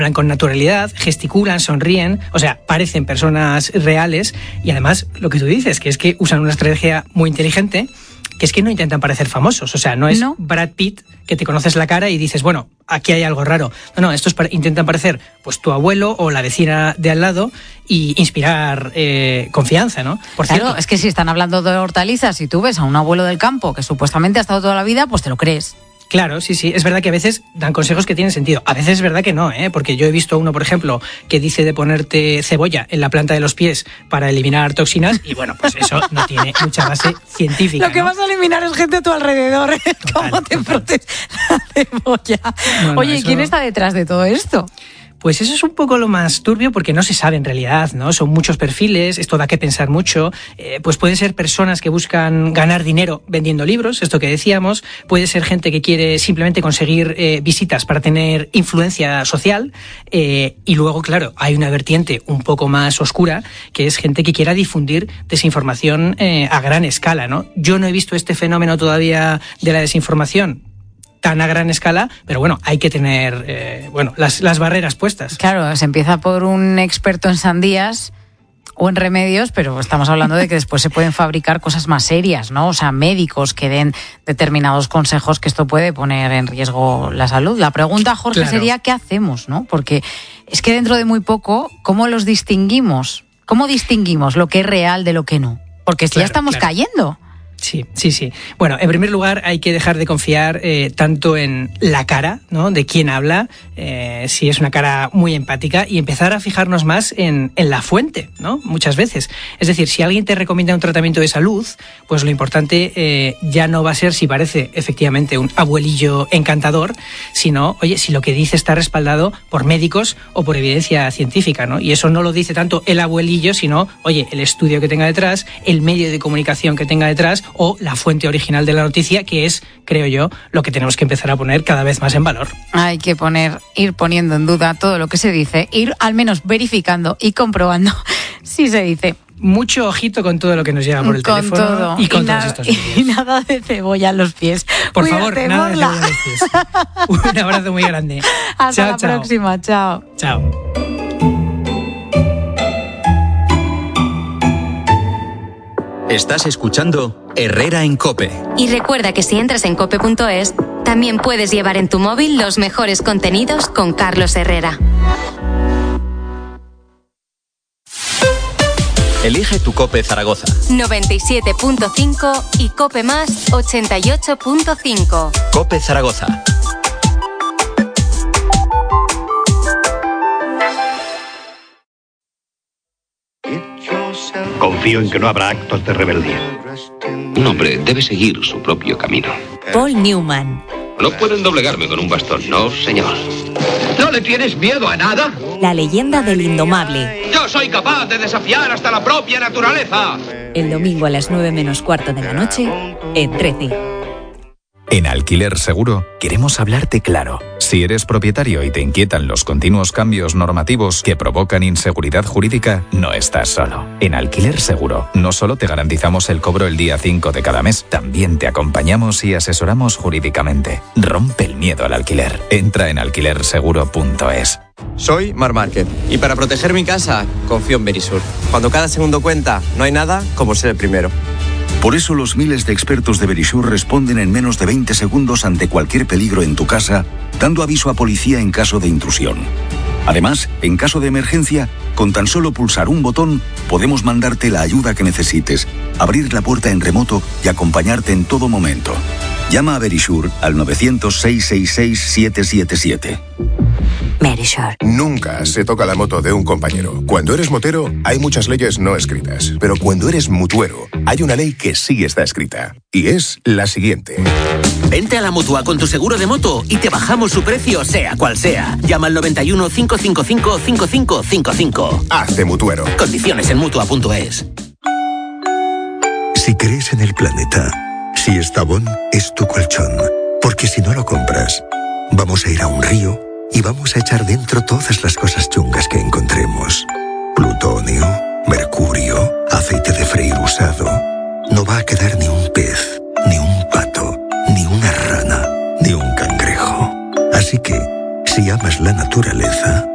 hablan con naturalidad, gesticulan, sonríen, o sea, parecen personas reales y además lo que tú dices, que es que usan una estrategia muy inteligente, que es que no intentan parecer famosos, o sea, no es Brad Pitt que te conoces la cara y dices, bueno, aquí hay algo raro. No, estos intentan parecer pues tu abuelo o la vecina de al lado y inspirar confianza, ¿no? Por cierto, es que si están hablando de hortalizas y tú ves a un abuelo del campo que supuestamente ha estado toda la vida, pues te lo crees. Claro, sí. Es verdad que a veces dan consejos que tienen sentido. A veces es verdad que no, porque yo he visto uno, por ejemplo, que dice de ponerte cebolla en la planta de los pies para eliminar toxinas y bueno, pues eso no tiene mucha base científica. Lo que vas a eliminar es gente a tu alrededor. ¿Cómo te frotes la cebolla? Oye, eso... ¿quién está detrás de todo esto? Pues eso es un poco lo más turbio porque no se sabe en realidad, ¿no? Son muchos perfiles, esto da que pensar mucho. Pues pueden ser personas que buscan ganar dinero vendiendo libros, esto que decíamos. Puede ser gente que quiere simplemente conseguir visitas para tener influencia social. Y luego, claro, hay una vertiente un poco más oscura, que es gente que quiera difundir desinformación a gran escala, ¿no? Yo no he visto este fenómeno todavía de la desinformación tan a gran escala, pero bueno, hay que tener las barreras puestas. Claro, se empieza por un experto en sandías o en remedios, pero estamos hablando de que después se pueden fabricar cosas más serias, ¿no? O sea, médicos que den determinados consejos, que esto puede poner en riesgo la salud. La pregunta, Jorge, sería ¿qué hacemos, no? Porque es que dentro de muy poco, ¿cómo los distinguimos? ¿Cómo distinguimos lo que es real de lo que no? Porque ya estamos cayendo. Sí. Bueno, en primer lugar hay que dejar de confiar tanto en la cara, ¿no?, de quien habla, si es una cara muy empática, y empezar a fijarnos más en la fuente, ¿no?, muchas veces. Es decir, si alguien te recomienda un tratamiento de salud, pues lo importante ya no va a ser si parece efectivamente un abuelillo encantador, sino, oye, si lo que dice está respaldado por médicos o por evidencia científica, ¿no? Y eso no lo dice tanto el abuelillo, sino, oye, el estudio que tenga detrás, el medio de comunicación que tenga detrás, o la fuente original de la noticia, que es, creo yo, lo que tenemos que empezar a poner cada vez más en valor. Hay que ir poniendo en duda todo lo que se dice, ir al menos verificando y comprobando si se dice. Mucho ojito con todo lo que nos llega por el teléfono todo. Y con todos estos vídeos. Y nada de cebolla en los pies. Por Cuídate, favor, nada de cebolla en los pies. Un abrazo muy grande. Hasta la próxima. Chao. Estás escuchando Herrera en COPE. Y recuerda que si entras en cope.es, también puedes llevar en tu móvil los mejores contenidos con Carlos Herrera. Elige tu COPE Zaragoza. 97.5 y COPE Más 88.5. COPE Zaragoza. Confío en que no habrá actos de rebeldía. Un hombre debe seguir su propio camino. Paul Newman. No pueden doblegarme con un bastón, no, señor. ¿No le tienes miedo a nada? La leyenda del indomable. Yo soy capaz de desafiar hasta la propia naturaleza. El domingo a las 9:15 de la noche, en 13. En Alquiler Seguro queremos hablarte claro. Si eres propietario y te inquietan los continuos cambios normativos que provocan inseguridad jurídica, no estás solo. En Alquiler Seguro no solo te garantizamos el cobro el día 5 de cada mes, también te acompañamos y asesoramos jurídicamente. Rompe el miedo al alquiler. Entra en alquilerseguro.es. Soy Mar Márquez y para proteger mi casa confío en Verisur. Cuando cada segundo cuenta, no hay nada como ser el primero. Por eso los miles de expertos de Verisur responden en menos de 20 segundos ante cualquier peligro en tu casa, dando aviso a policía en caso de intrusión. Además, en caso de emergencia, con tan solo pulsar un botón, podemos mandarte la ayuda que necesites, abrir la puerta en remoto y acompañarte en todo momento. Llama a Verisur al 900-666-777. Verisur. Nunca se toca la moto de un compañero. Cuando eres motero, hay muchas leyes no escritas. Pero cuando eres mutuero, hay una ley que sí está escrita. Y es la siguiente. Vente a la Mutua con tu seguro de moto y te bajamos su precio, sea cual sea. Llama al 91 555 5555. Hazte mutuero. Condiciones en Mutua.es. Si crees en el planeta, si Estavón es tu colchón, porque si no lo compras, vamos a ir a un río y vamos a echar dentro todas las cosas chungas que encontremos. Plutonio, mercurio, aceite de freír usado. No va a quedar ni un pez, ni un pato, ni una rana, ni un cangrejo. Así que, si amas la naturaleza,